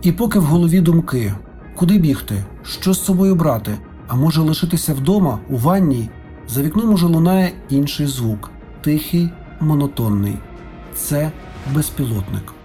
І поки в голові думки, куди бігти, що з собою брати, а може лишитися вдома, у ванній, за вікном уже лунає інший звук, тихий, монотонний. Це безпілотник.